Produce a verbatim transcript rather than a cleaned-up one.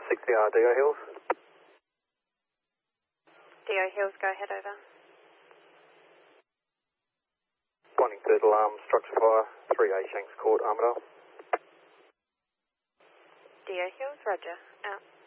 sixty R D O Hills. D O Hills, go ahead, over. Responding third alarm, structure fire, three A Shanks Court, Armidale. D O Hills, roger, out.